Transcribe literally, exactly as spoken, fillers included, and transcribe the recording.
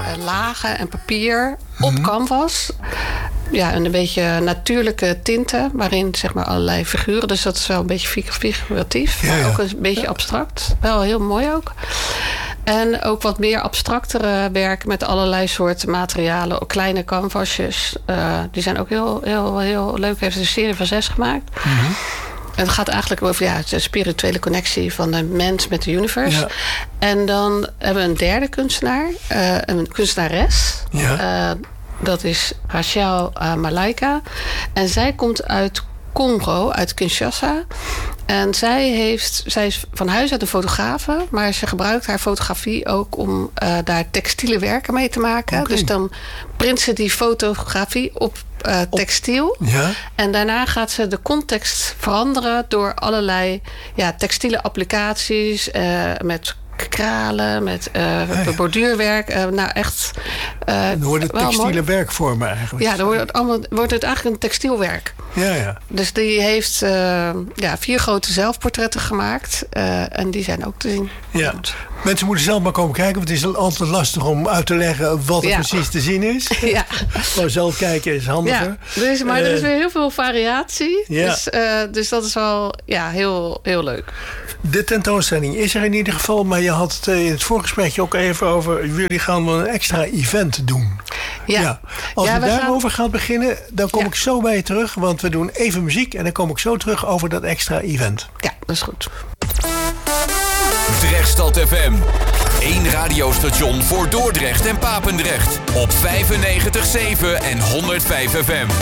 uh, lagen en papier op mm-hmm. canvas. Ja, en een beetje natuurlijke tinten, waarin zeg maar allerlei figuren. Dus dat is wel een beetje figuratief, ja, ja. maar ook een beetje ja. abstract. Wel heel mooi ook. En ook wat meer abstractere werk met allerlei soorten materialen. Ook kleine canvasjes. Uh, die zijn ook heel, heel, heel leuk. Heeft een serie van zes gemaakt. Mm-hmm. Het gaat eigenlijk over ja, de spirituele connectie van de mens met de universe. Ja. En dan hebben we een derde kunstenaar. Uh, een kunstenares. Ja. Uh, dat is Rachel uh, Malaika. En zij komt uit Congo, uit Kinshasa. En zij, heeft, zij is van huis uit een fotografe, maar ze gebruikt haar fotografie ook om uh, daar textiele werken mee te maken. Okay. Dus dan print ze die fotografie op uh, textiel. Op, ja. En daarna gaat ze de context veranderen door allerlei ja, textiele applicaties uh, met kralen, met uh, ja, ja. borduurwerk. Uh, nou, echt. Uh, dan wordt het textiele werkvormen eigenlijk. Ja, dan wordt het, allemaal, wordt het eigenlijk een textielwerk. Ja, ja. Dus die heeft uh, ja, vier grote zelfportretten gemaakt. Uh, en die zijn ook te zien. Ja. Mensen moeten zelf maar komen kijken, want het is altijd lastig om uit te leggen wat er ja. precies te zien is. Ja. Maar zelf kijken is handiger. Ja, dus, maar uh, er is weer heel veel variatie. Ja. Dus, uh, dus dat is wel ja, heel, heel leuk. De tentoonstelling is er in ieder geval, maar je had het in het voorgesprekje ook even over, jullie gaan wel een extra event doen. Ja. ja. Als ja, we daarover gaan... gaan beginnen, dan kom ja. ik zo bij je terug, want we doen even muziek en dan kom ik zo terug over dat extra event. Ja, dat is goed. Drechtstad F M. Eén radiostation voor Dordrecht en Papendrecht. Op vijfennegentig komma zeven en honderdvijf F M.